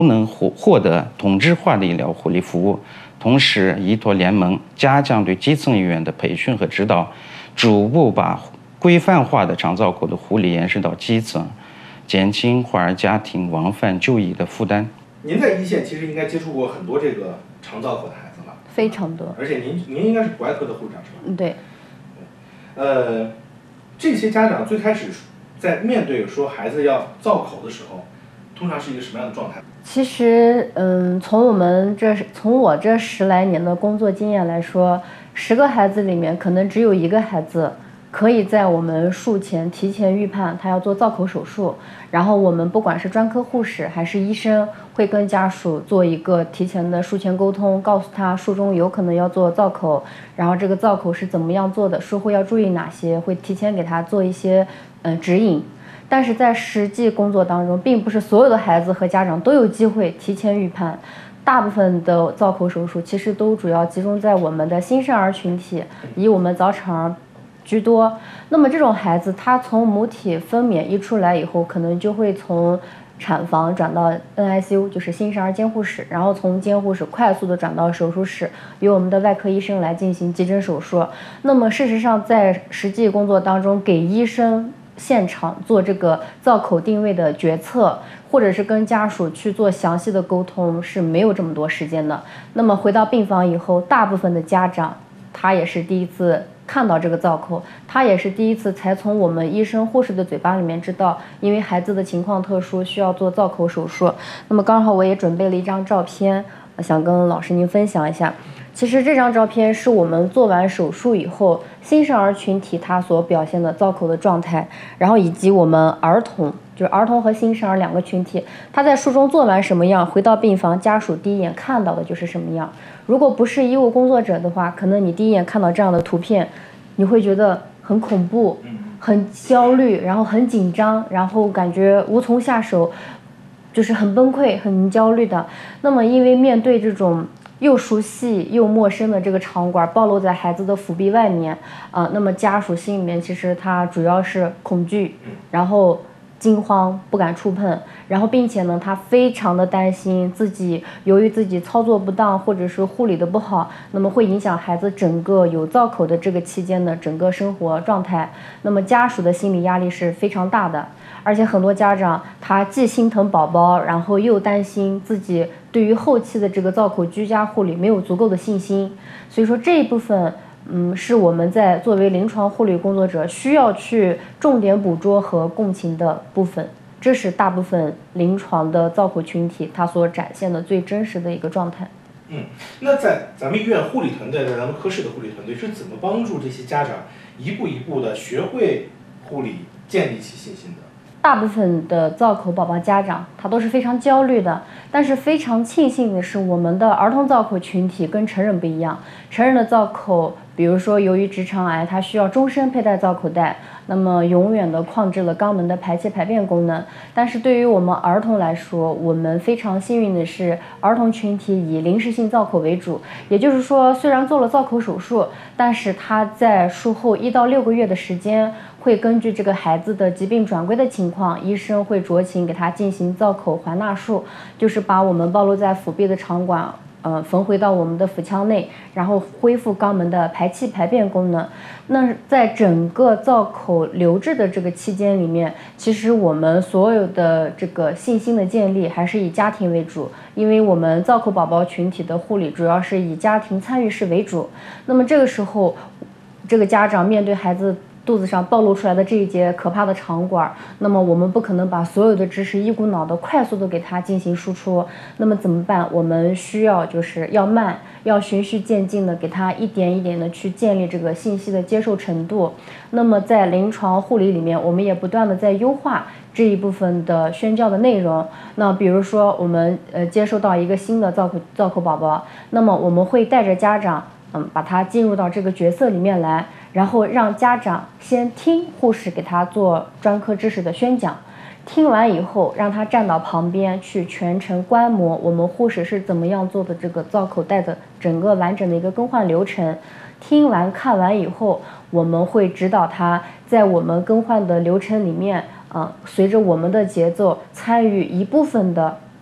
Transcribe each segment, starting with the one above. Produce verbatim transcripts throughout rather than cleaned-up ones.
都能获获得同质化的医疗护理服务。同时，依托联盟加强对基层医院的培训和指导，逐步把规范化的长照口的护理延伸到基层，减轻患儿家庭往返就医的负担。 您在一线其实应该接触过很多这个长照口的孩子吧？ 非常多。 而且您您应该是普外科的护士长是吧？ 嗯，对。 呃，这些家长最开始在面对说孩子要造口的时候，通常是一个什么样的状态？ 其实，嗯，从我们这从我这十来年的工作经验来说，十个孩子里面可能只有一个孩子可以在我们术前提前预判他要做造口手术，然后我们不管是专科护士还是医生，会跟家属做一个提前的术前沟通，告诉他术中有可能要做造口，然后这个造口是怎么样做的，术后要注意哪些，会提前给他做一些嗯、呃、指引。但是在实际工作当中，并不是所有的孩子和家长都有机会提前预判。大部分的造口手术其实都主要集中在我们的新生儿群体，以我们早产儿居多。那么这种孩子，他从母体分娩一出来以后，可能就会从产房转到 N I C U， 就是新生儿监护室，然后从监护室快速的转到手术室，由我们的外科医生来进行急诊手术。那么事实上，在实际工作当中，给医生现场做这个造口定位的决策，或者是跟家属去做详细的沟通，是没有这么多时间的。那么回到病房以后，大部分的家长他也是第一次看到这个造口，他也是第一次才从我们医生护士的嘴巴里面知道，因为孩子的情况特殊，需要做造口手术。那么刚好我也准备了一张照片，想跟老师您分享一下。其实这张照片是我们做完手术以后新生儿群体他所表现的造口的状态，然后以及我们儿童，就是儿童和新生儿两个群体，他在术中做完什么样，回到病房家属第一眼看到的就是什么样。如果不是医务工作者的话，可能你第一眼看到这样的图片，你会觉得很恐怖，很焦虑，然后很紧张，然后感觉无从下手，就是很崩溃很焦虑的。那么因为面对这种又熟悉又陌生的这个场馆，暴露在孩子的腹壁外面啊、呃，那么家属心里面其实他主要是恐惧，然后惊慌，不敢触碰，然后并且呢他非常的担心自己由于自己操作不当或者是护理的不好，那么会影响孩子整个有造口的这个期间的整个生活状态。那么家属的心理压力是非常大的，而且很多家长他既心疼宝宝，然后又担心自己对于后期的这个造口居家护理没有足够的信心。所以说这一部分嗯，是我们在作为临床护理工作者需要去重点捕捉和共情的部分，这是大部分临床的造口群体它所展现的最真实的一个状态。 嗯，那在咱们医院护理团队，在咱们科室的护理团队是怎么帮助这些家长一步一步的学会护理，建立起信心的？ 大部分的造口宝宝家长他都是非常焦虑的，但是非常庆幸的是，我们的儿童造口群体跟成人不一样。成人的造口，比如说由于直肠癌，它需要终身佩戴造口袋，那么永远的控制了肛门的排气排便功能。但是对于我们儿童来说，我们非常幸运的是，儿童群体以临时性造口为主，也就是说，虽然做了造口手术，但是他在术后一到六个月的时间，会根据这个孩子的疾病转归的情况，医生会酌情给他进行造口环纳术，就是把我们暴露在腹壁的肠管呃，缝回到我们的腹腔内，然后恢复肛门的排气排便功能。那在整个造口留置的这个期间里面，其实我们所有的这个信心的建立还是以家庭为主，因为我们造口宝宝群体的护理主要是以家庭参与式为主。那么这个时候，这个家长面对孩子肚子上暴露出来的这一节可怕的肠管，那么我们不可能把所有的知识一股脑的快速的给它进行输出，那么怎么办？我们需要就是要慢，要循序渐进的给它一点一点的去建立这个信息的接受程度。那么在临床护理里面，我们也不断的在优化这一部分的宣教的内容。那比如说我们呃接收到一个新的造口造口宝宝，那么我们会带着家长嗯把他进入到这个角色里面来，然后让家长先听护士给他做专科知识的宣讲，听完以后让他站到旁边去全程观摩我们护士是怎么样做的这个造口袋的整个完整的一个更换流程。听完看完以后，我们会指导他在我们更换的流程里面，呃，随着我们的节奏参与一部分的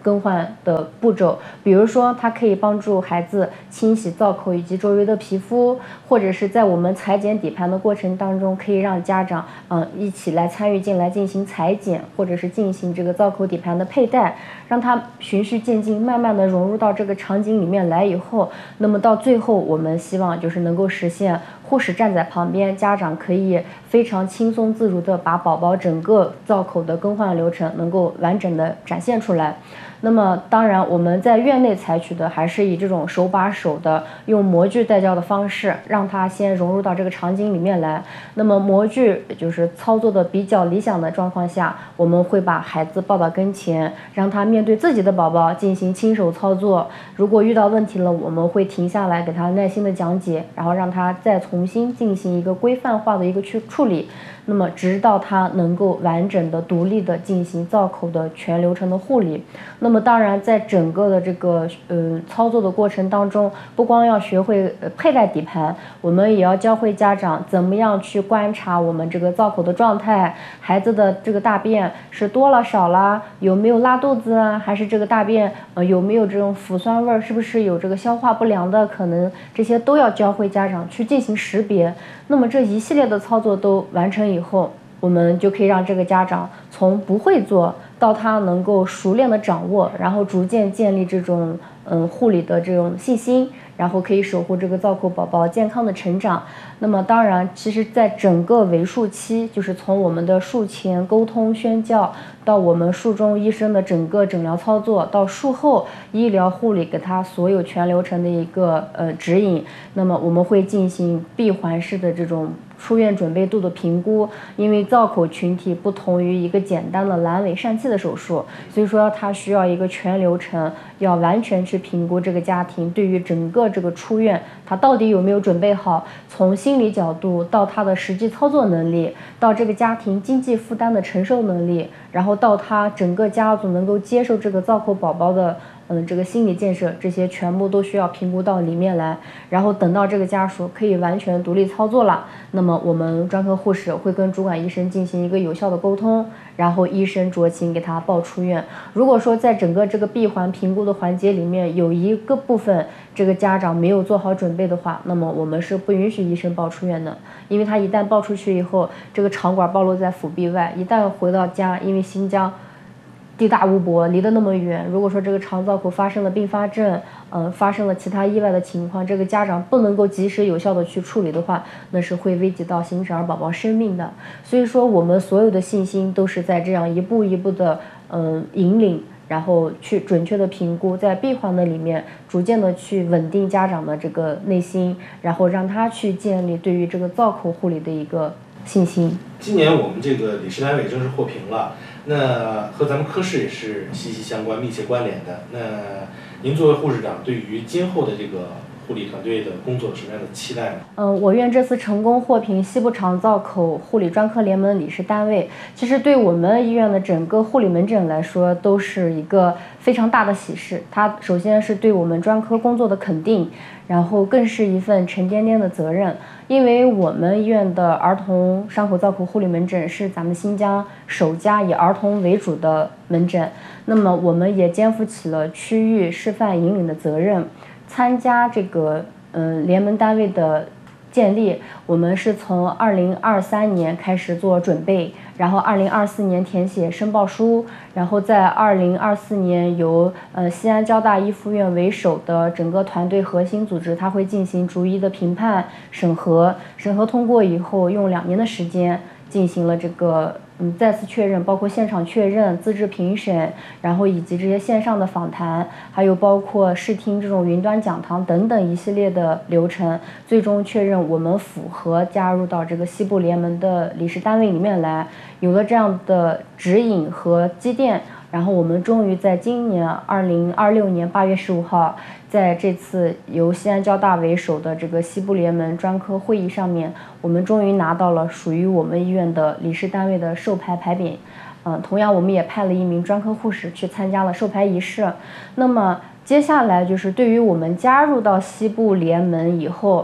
更换的步骤，比如说它可以帮助孩子清洗灶口以及周围的皮肤，或者是在我们裁剪底盘的过程当中，可以让家长嗯、呃、一起来参与进来进行裁剪，或者是进行这个灶口底盘的佩戴，让它循序渐进，慢慢的融入到这个场景里面来以后，那么到最后我们希望就是能够实现护士站在旁边，家长可以非常轻松自如的把宝宝整个灶口的更换流程能够完整的展现出来。那么当然我们在院内采取的还是以这种手把手的用模具带教的方式，让它先融入到这个场景里面来。那么模具就是操作的比较理想的状况下，我们会把孩子抱到跟前，让他面对自己的宝宝进行亲手操作。如果遇到问题了，我们会停下来给他耐心的讲解，然后让他再重新进行一个规范化的一个去处理。那么直到他能够完整的独立的进行灶口的全流程的护理。那么当然在整个的这个呃操作的过程当中，不光要学会、呃、佩戴底盘，我们也要教会家长怎么样去观察我们这个灶口的状态，孩子的这个大便是多了少了，有没有拉肚子啊，还是这个大便呃有没有这种腐酸味，是不是有这个消化不良的可能，这些都要教会家长去进行识别。那么这一系列的操作都完成以后，我们就可以让这个家长从不会做到他能够熟练的掌握，然后逐渐建立这种嗯护理的这种信心，然后可以守护这个灶口宝宝健康的成长。那么当然其实在整个为术期，就是从我们的术前沟通宣教，到我们术中医生的整个诊疗操作，到术后医疗护理给他所有全流程的一个呃指引。那么我们会进行闭环式的这种出院准备度的评估，因为灶口群体不同于一个简单的阑尾疝气的手术，所以说它需要一个全流程，要完全去评估这个家庭对于整个这个出院他到底有没有准备好，从心理角度到他的实际操作能力，到这个家庭经济负担的承受能力，然后到他整个家族能够接受这个灶口宝宝的嗯，这个心理建设，这些全部都需要评估到里面来。然后等到这个家属可以完全独立操作了，那么我们专科护士会跟主管医生进行一个有效的沟通，然后医生酌情给他报出院。如果说在整个这个闭环评估的环节里面有一个部分这个家长没有做好准备的话，那么我们是不允许医生报出院的，因为他一旦报出去以后，这个肠管暴露在腹壁外，一旦回到家，因为新疆地大物博，离得那么远，如果说这个肠造口发生了并发症，呃，发生了其他意外的情况，这个家长不能够及时有效的去处理的话，那是会危及到新生儿宝宝生命的。所以说我们所有的信心都是在这样一步一步的嗯、呃、引领，然后去准确的评估，在闭环的里面逐渐的去稳定家长的这个内心，然后让他去建立对于这个造口护理的一个信心。 今年我们这个理事单位正式获评了，那和咱们科室也是息息相关、密切关联的。那您作为护士长，对于今后的这个护理团队的工作有什么样的期待呢？ 嗯，我院这次成功获评西部肠造口护理专科联盟理事单位，其实对我们医院的整个护理门诊来说都是一个非常大的喜事。它首先是对我们专科工作的肯定，然后更是一份沉甸甸的责任。因为我们医院的儿童伤口造口护理门诊是咱们新疆首家以儿童为主的门诊，那么我们也肩负起了区域示范引领的责任。参加这个嗯、呃、联盟单位的建立，我们是从二零二三年开始做准备，然后二零二四年填写申报书，然后在二零二四年由呃西安交大一附院为首的整个团队核心组织，它会进行逐一的评判审核，审核通过以后，用两年的时间进行了这个嗯再次确认，包括现场确认、资质评审，然后以及这些线上的访谈，还有包括视听这种云端讲堂等等一系列的流程，最终确认我们符合加入到这个西部联盟的理事单位里面来。有了这样的指引和积淀，然后我们终于在今年二零二六年八月十五号，在这次由西安交大为首的这个西部联盟专科会议上面，我们终于拿到了属于我们医院的理事单位的授牌牌匾。嗯，同样我们也派了一名专科护士去参加了授牌仪式。那么接下来就是对于我们加入到西部联盟以后，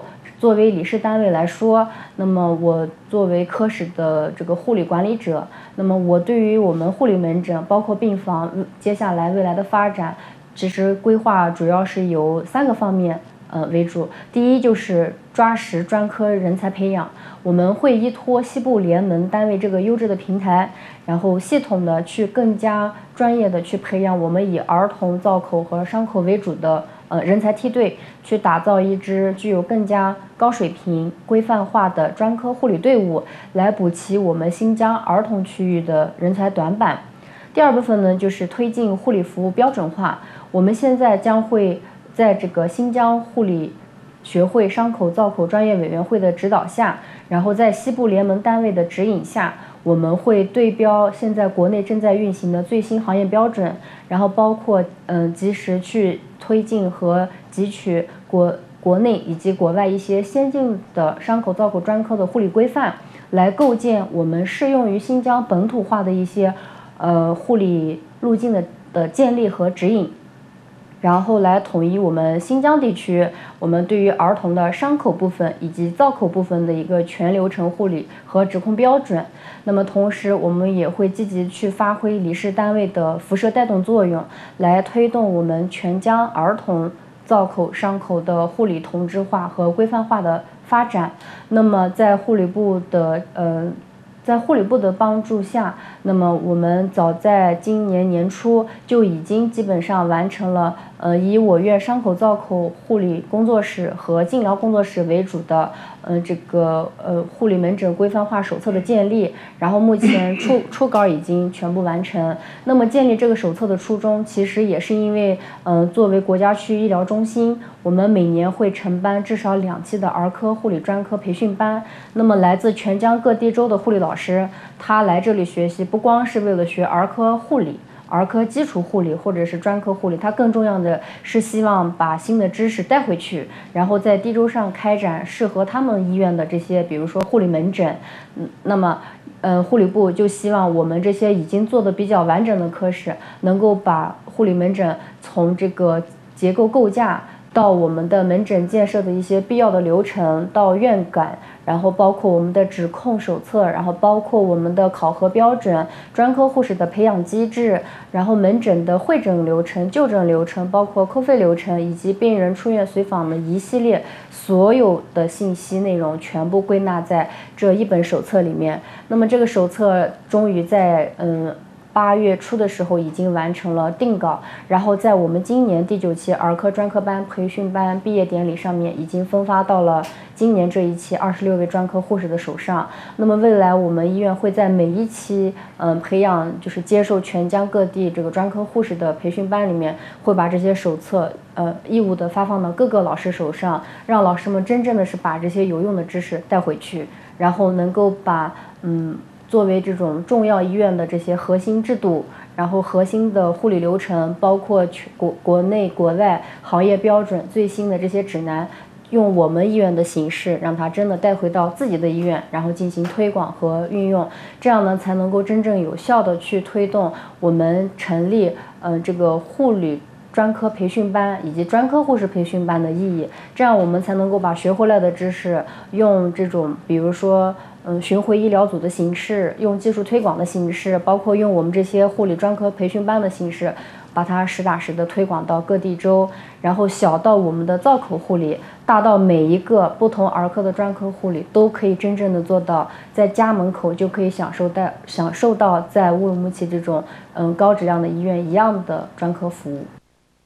作为理事单位来说，那么我作为科室的这个护理管理者，那么我对于我们护理门诊包括病房接下来未来的发展，其实规划主要是由三个方面呃为主。第一就是抓实专科人才培养，我们会依托西部联盟单位这个优质的平台，然后系统的去更加专业的去培养我们以儿童造口和伤口为主的呃人才梯队，去打造一支具有更加高水平规范化的专科护理队伍，来补齐我们新疆儿童区域的人才短板。第二部分呢，就是推进护理服务标准化。我们现在将会在这个新疆护理学会伤口造口专业委员会的指导下，然后在西部联盟单位的指引下，我们会对标现在国内正在运行的最新行业标准，然后包括嗯、呃、及时去推进和汲取国国内以及国外一些先进的伤口造口专科的护理规范，来构建我们适用于新疆本土化的一些呃护理路径的的建立和指引。然后来统一我们新疆地区我们对于儿童的伤口部分以及造口部分的一个全流程护理和指控标准。那么同时我们也会积极去发挥理事单位的辐射带动作用，来推动我们全疆儿童造口伤口的护理同质化和规范化的发展。那么在护理部的呃在护理部的帮助下，那么我们早在今年年初就已经基本上完成了呃以我院伤口造口护理工作室和净疗工作室为主的呃这个呃护理门诊规范化手册的建立，然后目前初初稿已经全部完成。那么建立这个手册的初衷，其实也是因为呃作为国家区医疗中心，我们每年会承办至少两期的儿科护理专科培训班。那么来自全疆各地州的护理老师，他来这里学习不光是为了学儿科护理、儿科基础护理或者是专科护理，他更重要的是希望把新的知识带回去，然后在地州上开展适合他们医院的这些比如说护理门诊。嗯，那么呃护理部就希望我们这些已经做的比较完整的科室，能够把护理门诊从这个结构构架到我们的门诊建设的一些必要的流程，到院感，然后包括我们的指控手册，然后包括我们的考核标准、专科护士的培养机制，然后门诊的会诊流程、就诊流程，包括扣费流程，以及病人出院随访的一系列所有的信息内容全部归纳在这一本手册里面。那么这个手册终于在嗯八月初的时候已经完成了定稿，然后在我们今年第九期儿科专科班培训班毕业典礼上面已经分发到了今年这一期二十六位专科护士的手上。那么未来我们医院会在每一期嗯培养就是接受全疆各地这个专科护士的培训班里面，会把这些手册呃义务的发放到各个老师手上，让老师们真正的是把这些有用的知识带回去，然后能够把嗯作为这种重要医院的这些核心制度，然后核心的护理流程，包括国国内国外行业标准最新的这些指南，用我们医院的形式让它真的带回到自己的医院，然后进行推广和运用，这样呢才能够真正有效的去推动我们成立呃这个护理专科培训班以及专科护士培训班的意义。这样我们才能够把学回来的知识用这种比如说嗯，巡回医疗组的形式，用技术推广的形式，包括用我们这些护理专科培训班的形式，把它实打实的推广到各地州，然后小到我们的造口护理，大到每一个不同儿科的专科护理，都可以真正的做到在家门口就可以享受到享受到在乌鲁木齐这种嗯高质量的医院一样的专科服务。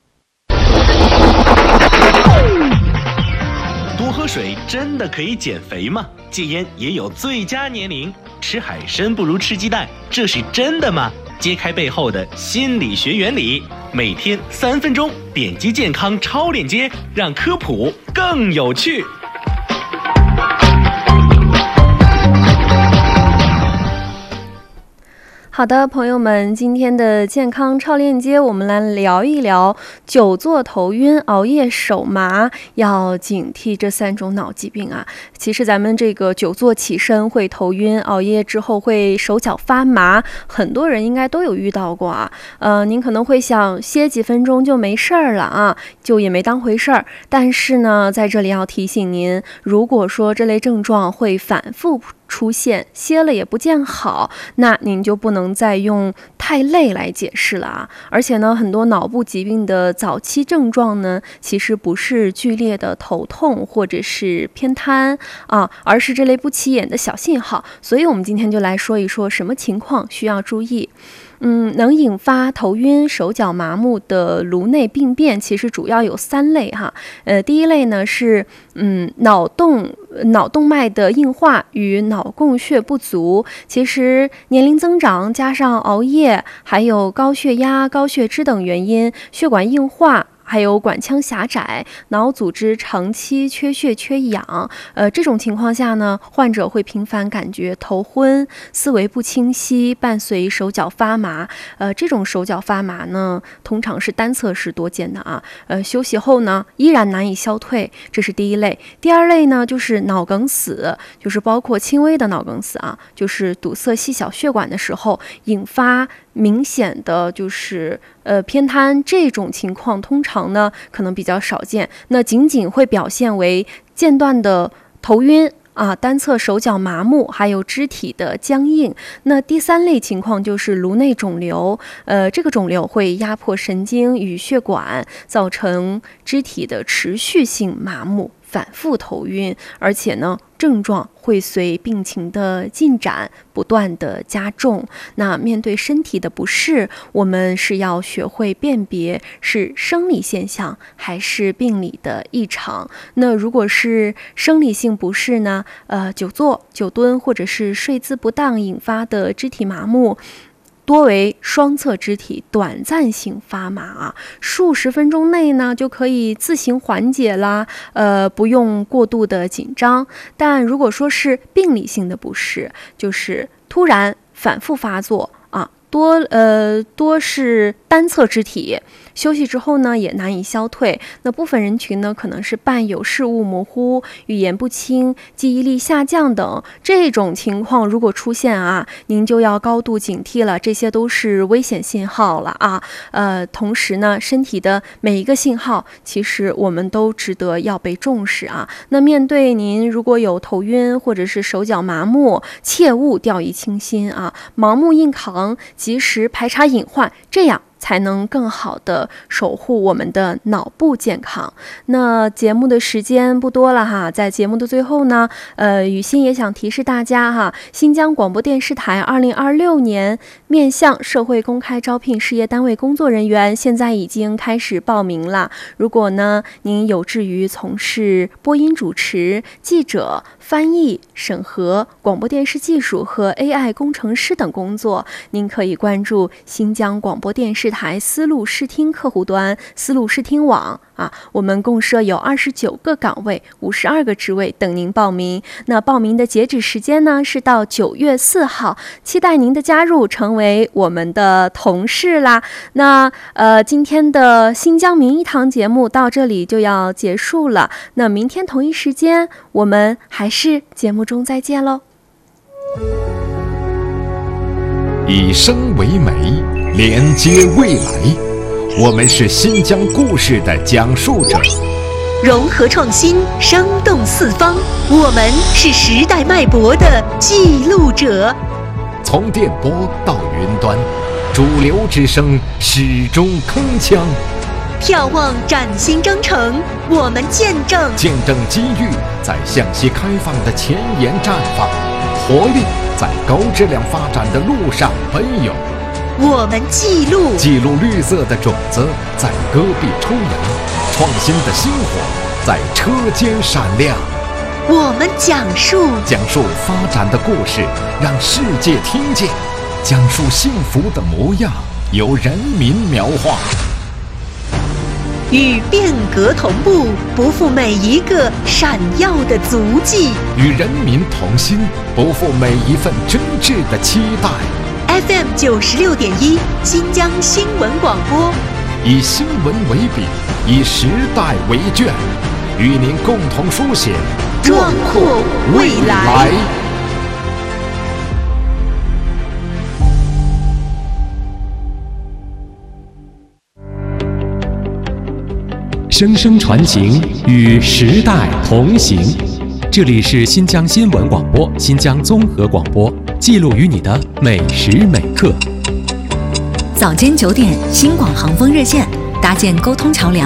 多喝水真的可以减肥吗？戒烟也有最佳年龄，吃海参不如吃鸡蛋，这是真的吗？揭开背后的心理学原理，每天三分钟，点击健康超链接，让科普更有趣。 好的，朋友们，今天的健康超链接，我们来聊一聊久坐头晕、熬夜手麻，要警惕这三种脑疾病啊。其实咱们这个久坐起身会头晕，熬夜之后会手脚发麻，很多人应该都有遇到过啊。呃，您可能会想歇几分钟就没事儿了啊，就也没当回事儿。但是呢，在这里要提醒您，如果说这类症状会反复出现，歇了也不见好，那您就不能再用太累来解释了啊！而且呢，很多脑部疾病的早期症状呢，其实不是剧烈的头痛或者是偏瘫啊，而是这类不起眼的小信号。所以我们今天就来说一说什么情况需要注意。嗯，能引发头晕、手脚麻木的颅内病变，其实主要有三类哈。呃，第一类呢是嗯脑动脑动脉的硬化与脑供血不足。其实年龄增长加上熬夜，还有高血压、高血脂等原因，血管硬化，还有管腔狭窄，脑组织长期缺血缺氧，呃，这种情况下呢，患者会频繁感觉头昏、思维不清晰，伴随手脚发麻。呃，这种手脚发麻呢，通常是单侧式多见的啊。呃，休息后呢，依然难以消退，这是第一类。第二类呢，就是脑梗死，就是包括轻微的脑梗死啊，就是堵塞细小血管的时候引发明显的就是呃偏瘫，这种情况通常呢可能比较少见，那仅仅会表现为间断的头晕啊，单侧手脚麻木，还有肢体的僵硬。那第三类情况就是颅内肿瘤，呃，这个肿瘤会压迫神经与血管，造成肢体的持续性麻木，反复头晕，而且呢，症状会随病情的进展不断的加重。那面对身体的不适，我们是要学会辨别是生理现象还是病理的异常。那如果是生理性不适呢，呃，久坐、久蹲或者是睡姿不当引发的肢体麻木，多为双侧肢体短暂性发麻啊，数十分钟内呢就可以自行缓解啦，呃，不用过度的紧张。但如果说是病理性的不适，就是突然反复发作啊，多呃多是单侧肢体。休息之后呢，也难以消退。那部分人群呢，可能是伴有视物模糊、语言不清、记忆力下降等这种情况，如果出现啊，您就要高度警惕了，这些都是危险信号了啊。呃，同时呢，身体的每一个信号，其实我们都值得要被重视啊。那面对您如果有头晕或者是手脚麻木，切勿掉以轻心啊，盲目硬扛，及时排查隐患，这样才能更好的守护我们的脑部健康。那节目的时间不多了哈，在节目的最后呢，呃，雨欣也想提示大家哈，新疆广播电视台二零二六年面向社会公开招聘事业单位工作人员，现在已经开始报名了。如果呢，您有志于从事播音主持、记者、翻译、审核、广播电视技术和 A I 工程师等工作，您可以关注新疆广播电视台丝路视听客户端、丝路视听网啊，我们共设有二十九个岗位、五十二个职位等您报名。那报名的截止时间呢是到九月四号，期待您的加入，成为我们的同事啦。那呃，今天的新疆名医堂节目到这里就要结束了。那明天同一时间，我们还是节目中再见喽。 以声为媒，连接未来。我们是新疆故事的讲述者， 融合创新，生动四方。我们是时代脉搏的记录者。 从电波到云端，主流之声始终铿锵。 眺望崭新征程，我们见证见证机遇在向西开放的前沿绽放，活力在高质量发展的路上奔涌。 我们记录记录绿色的种子在戈壁抽芽，创新的星火在车间闪亮。 我们讲述讲述发展的故事，让世界听见；讲述幸福的模样，由人民描画。 与变革同步，不负每一个闪耀的足迹； 与人民同心，不负每一份真挚的期待。 F M 九十六点一新疆新闻广播， 以新闻为笔，以时代为卷，与您共同书写壮阔未来。 声声传情，与时代同行。这里是新疆新闻广播、新疆综合广播，记录与你的每时每刻。 早间九点，新广航风热线搭建沟通桥梁，